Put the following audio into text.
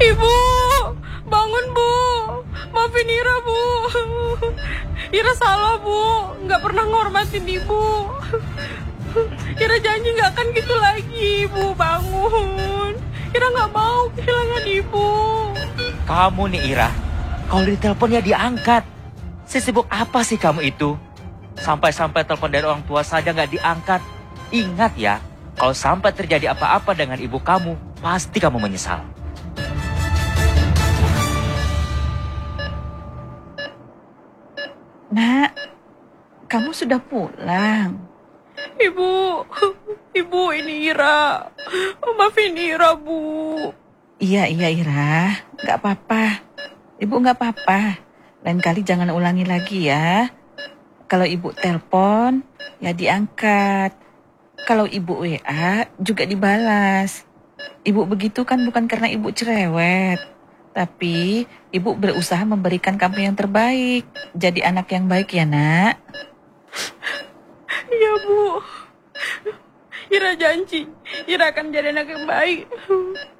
Ibu, bangun Bu, maafin Ira Bu. Ira salah Bu, nggak pernah ngormatin Ibu. Ira janji nggak akan gitu lagi Bu, bangun. Ira nggak mau kehilangan Ibu. Kamu nih Ira, kalau ditelepon ya diangkat. Sesibuk apa sih kamu itu? Sampai-sampai telepon dari orang tua saja nggak diangkat. Ingat ya, kalau sampai terjadi apa-apa dengan ibu kamu, pasti kamu menyesal. Nak, kamu sudah pulang. Ibu ini Ira. Maafin Ira Bu. Iya Ira, nggak apa-apa. Ibu nggak apa-apa. Lain kali jangan ulangi lagi ya. Kalau ibu telepon, ya diangkat. Kalau ibu WA, juga dibalas. Ibu begitu kan bukan karena ibu cerewet. Tapi ibu berusaha memberikan kamu yang terbaik. Jadi anak yang baik ya nak. Iya Bu. Ira janji, Ira akan jadi anak yang baik.